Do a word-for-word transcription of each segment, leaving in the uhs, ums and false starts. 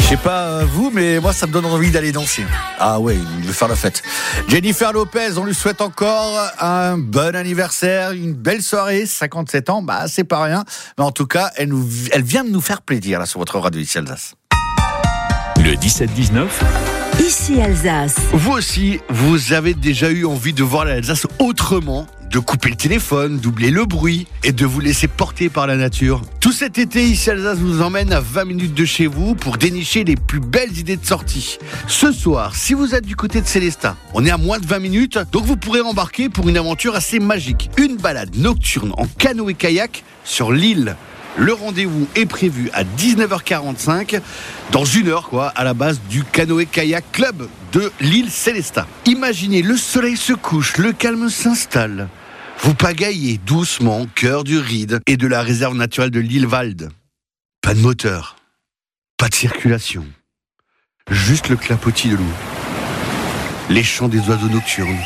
Je sais pas euh, vous, mais moi ça me donne envie d'aller danser. Ah ouais, il veut faire la fête. Jennifer Lopez, on lui souhaite encore un bon anniversaire, une belle soirée, cinquante-sept ans, bah c'est pas rien. Mais en tout cas, elle, nous, elle vient de nous faire plaisir là sur votre radio ici Alsace. Le dix-sept dix-neuf. Ici Alsace. Vous aussi, vous avez déjà eu envie de voir l'Alsace autrement, de couper le téléphone, doubler le bruit et de vous laisser porter par la nature. Tout cet été, ici Alsace vous emmène à vingt minutes de chez vous pour dénicher les plus belles idées de sortie. Ce soir, si vous êtes du côté de Célestat, on est à moins de vingt minutes, donc vous pourrez embarquer pour une aventure assez magique. Une balade nocturne en canoë-kayak sur l'île. Le rendez-vous est prévu à dix-neuf heures quarante-cinq, dans une heure quoi, à la base du canoë-kayak club de l'île Célestat. Imaginez, le soleil se couche, le calme s'installe. Vous pagaillez doucement au cœur du Ride et de la réserve naturelle de l'île Walde. Pas de moteur, pas de circulation, juste le clapotis de l'eau, les chants des oiseaux nocturnes,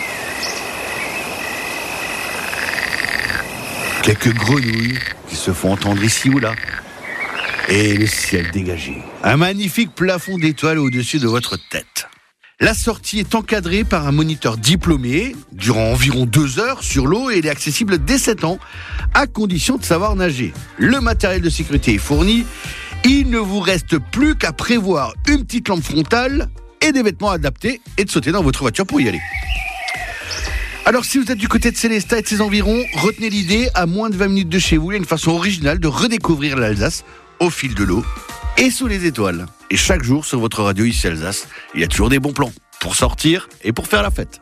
quelques grenouilles qui se font entendre ici ou là, et le ciel dégagé. Un magnifique plafond d'étoiles au-dessus de votre tête. La sortie est encadrée par un moniteur diplômé durant environ deux heures sur l'eau et elle est accessible dès sept ans, à condition de savoir nager. Le matériel de sécurité est fourni. Il ne vous reste plus qu'à prévoir une petite lampe frontale et des vêtements adaptés et de sauter dans votre voiture pour y aller. Alors si vous êtes du côté de Célestat et de ses environs, retenez l'idée, à moins de vingt minutes de chez vous, il y a une façon originale de redécouvrir l'Alsace au fil de l'eau et sous les étoiles. Et chaque jour sur votre radio ici Alsace, il y a toujours des bons plans pour sortir et pour faire la fête.